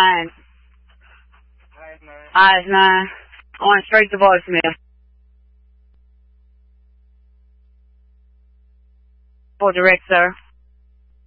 9. Eyes 9. On straight to voicemail. For direct, sir.